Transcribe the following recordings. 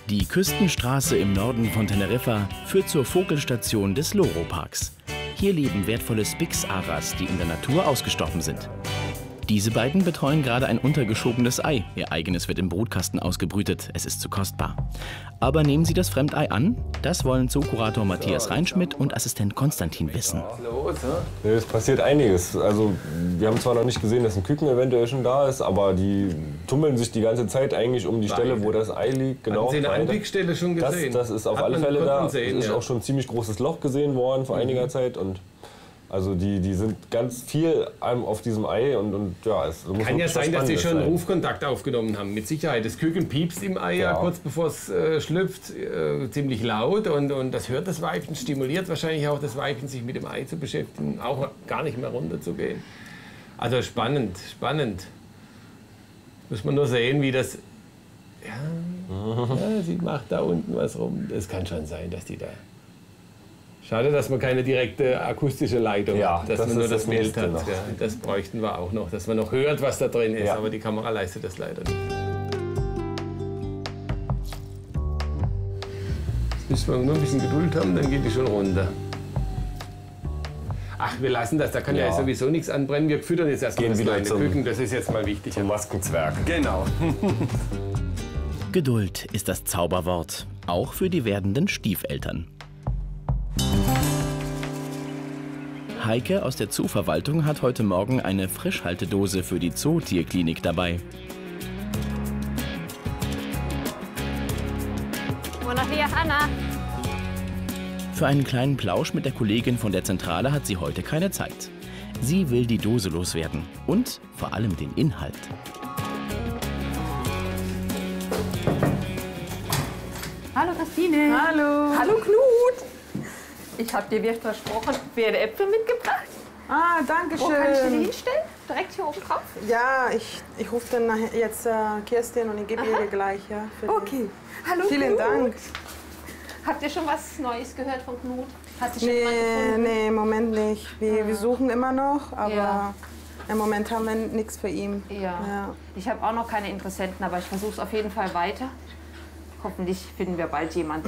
Die Küstenstraße im Norden von Teneriffa führt zur Vogelstation des Loro-Parks. Hier leben wertvolle Spix-Aras, die in der Natur ausgestorben sind. Diese beiden betreuen gerade ein untergeschobenes Ei. Ihr eigenes wird im Brutkasten ausgebrütet. Es ist zu kostbar. Aber nehmen Sie das Fremdei an? Das wollen Zookurator Matthias Reinschmidt und Assistent Konstantin wissen. Es passiert einiges. Also, wir haben zwar noch nicht gesehen, dass ein Küken eventuell schon da ist, aber die tummeln sich die ganze Zeit eigentlich um die Stelle, wo das Ei liegt. Genau. Haben Sie eine Anblickstelle schon gesehen? Das ist auf alle Fälle da. Es ist auch schon ein ziemlich großes Loch gesehen worden vor einiger Zeit. Und also die sind ganz viel auf diesem Ei und ja, es muss kann ja sein, dass sie schon Rufkontakt aufgenommen haben, mit Sicherheit. Das Küken piepst im Ei ja kurz bevor es schlüpft, ziemlich laut und das hört das Weibchen, stimuliert wahrscheinlich auch das Weibchen, sich mit dem Ei zu beschäftigen, auch gar nicht mehr runterzugehen. Also spannend, spannend. Muss man nur sehen, wie das... Ja, sie macht da unten was rum. Es kann schon sein, dass die da... Schade, dass man keine direkte akustische Leitung hat, dass man nur das Bild hat. Ja, das bräuchten wir auch noch, dass man noch hört, was da drin ist, aber die Kamera leistet das leider nicht. Jetzt müssen wir nur ein bisschen Geduld haben, dann geht die schon runter. Ach, wir lassen das, da kann ja sowieso nichts anbrennen. Wir füttern jetzt erstmal das kleine Küken, das ist jetzt mal wichtig. Zum Maskenzwerg. Genau. Geduld ist das Zauberwort, auch für die werdenden Stiefeltern. Heike aus der Zooverwaltung hat heute Morgen eine Frischhaltedose für die Zootierklinik dabei. Buenos días, Anna. Für einen kleinen Plausch mit der Kollegin von der Zentrale hat sie heute keine Zeit. Sie will die Dose loswerden und vor allem den Inhalt. Hallo Christine. Hallo. Hallo Knut. Ich habe dir, wie versprochen, Pferdeäpfel mitgebracht. Ah, danke schön. Wo kann ich die hinstellen? Direkt hier oben drauf? Ja, ich rufe dann jetzt Kerstin und ich gebe ihr gleich. Ja, okay. Hallo Vielen Knut. Dank. Habt ihr schon was Neues gehört von Knut? Hat sich schon jemand gefunden? Nee, im Moment nicht. Wir suchen immer noch, aber im Moment haben wir nichts für ihn. Ja. Ich habe auch noch keine Interessenten, aber ich versuche es auf jeden Fall weiter. Hoffentlich finden wir bald jemanden.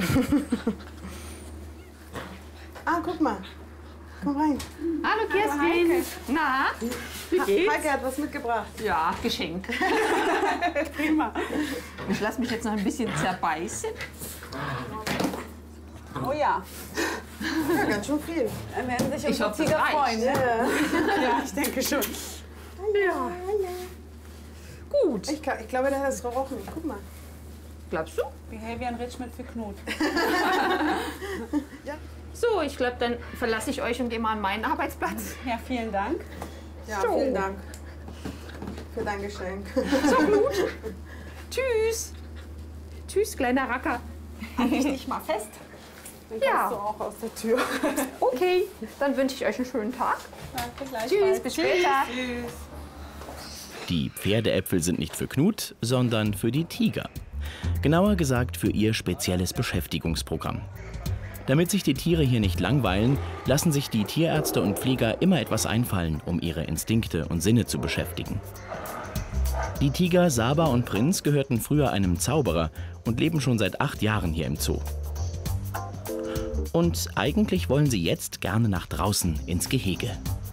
Ah, guck mal. Komm rein. Hallo Kerstin. Na, wie geht's? Heike hat was mitgebracht. Ja, Geschenk. Prima. Ich lasse mich jetzt noch ein bisschen zerbeißen. Oh ja. Ja, ganz schön viel. Dann werden sich Ich unsere hoffe, das Tiger reicht. freuen. Ne? Ja, ich denke schon. Ja. Gut. Ich glaube, der hat es gerochen. Guck mal. Glaubst du? Behavior Enrichment für Knut. So, ich glaube, dann verlasse ich euch und gehe mal an meinen Arbeitsplatz. Ja, vielen Dank. Ja, So. vielen Dank für dein Geschenk. So, Knut. Tschüss. Tschüss, kleiner Racker. Halt dich nicht mal fest. Dann Ja. kannst du auch aus der Tür. Okay, dann wünsche ich euch einen schönen Tag. Danke, gleichfalls. Tschüss, bis später. Tschüss. Die Pferdeäpfel sind nicht für Knut, sondern für die Tiger. Genauer gesagt für ihr spezielles Beschäftigungsprogramm. Damit sich die Tiere hier nicht langweilen, lassen sich die Tierärzte und Pfleger immer etwas einfallen, um ihre Instinkte und Sinne zu beschäftigen. Die Tiger Saba und Prinz gehörten früher einem Zauberer und leben schon seit 8 Jahren hier im Zoo. Und eigentlich wollen sie jetzt gerne nach draußen ins Gehege.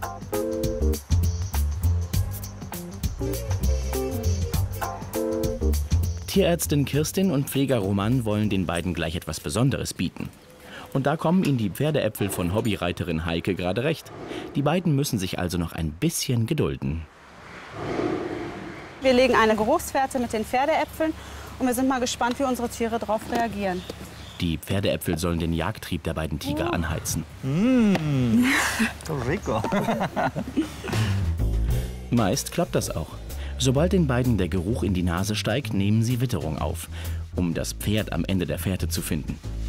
Tierärztin Kirstin und Pfleger Roman wollen den beiden gleich etwas Besonderes bieten. Und da kommen ihnen die Pferdeäpfel von Hobbyreiterin Heike gerade recht. Die beiden müssen sich also noch ein bisschen gedulden. Wir legen eine Geruchsfährte mit den Pferdeäpfeln und wir sind mal gespannt, wie unsere Tiere darauf reagieren. Die Pferdeäpfel sollen den Jagdtrieb der beiden Tiger anheizen. Rico. Meist klappt das auch. Sobald den beiden der Geruch in die Nase steigt, nehmen sie Witterung auf, um das Pferd am Ende der Fährte zu finden.